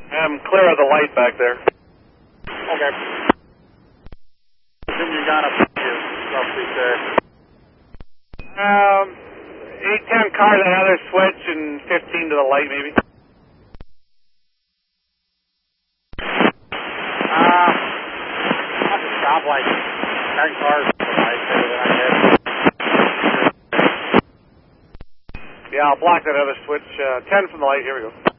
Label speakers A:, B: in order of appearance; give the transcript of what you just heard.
A: I'm clear of the light back there.
B: Okay. Assume you got a roughly there.
A: 810 car, that other switch, and 15 to the light, maybe.
B: I'll just stop like 10 cars to the light there that I had.
A: Yeah, I'll block that other switch. 10 from the light, here we go.